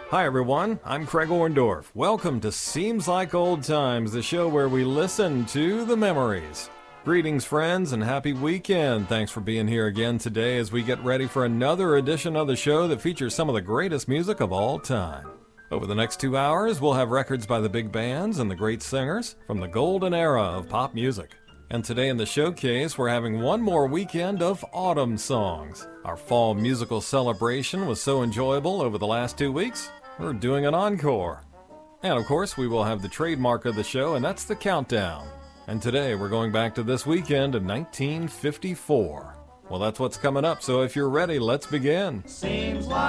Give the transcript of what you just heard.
Hi everyone, I'm Craig Orndorff. Welcome to Seems Like Old Times, the show where we listen to the memories. Greetings friends and happy weekend. Thanks for being here again today as we get ready for another edition of the show that features some of the greatest music of all time. Over the next 2 hours, we'll have records by the big bands and the great singers from the golden era of pop music. And today in the showcase, we're having one more weekend of autumn songs. Our fall musical celebration was so enjoyable over the last 2 weeks, we're doing an encore. And of course, we will have the trademark of the show, and that's the countdown. And today, we're going back to this weekend of 1954. Well, that's what's coming up, so if you're ready, let's begin. Seems like